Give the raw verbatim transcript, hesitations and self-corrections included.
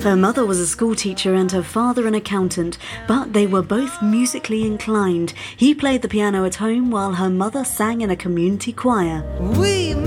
Her mother was a schoolteacher and her father an accountant, but they were both musically inclined. He played the piano at home while her mother sang in a community choir. We